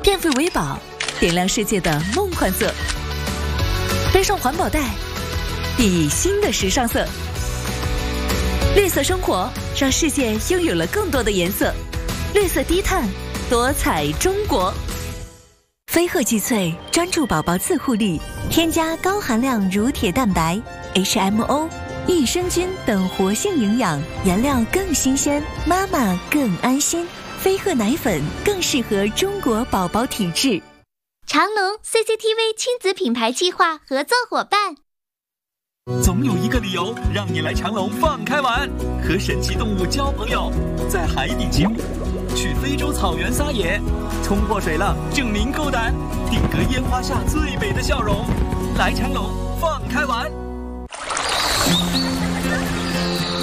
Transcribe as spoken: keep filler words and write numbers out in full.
电费为宝，点亮世界的梦幻色。背上环保袋，熠熠新的时尚色。绿色生活，让世界拥有了更多的颜色。绿色低碳，多彩中国。飞鹤济萃专注宝宝自护力，添加高含量乳铁蛋白、H M O、益生菌等活性营养，原料更新鲜，妈妈更安心。飞鹤奶粉更适合中国宝宝体质。 长隆 C C T V 亲子品牌计划合作伙伴。 总有一个理由让你来长隆放开玩，和神奇动物交朋友，在海底起舞，去非洲草原撒野，冲破水浪证明够胆，定格烟花下最美的笑容。来长隆放开玩。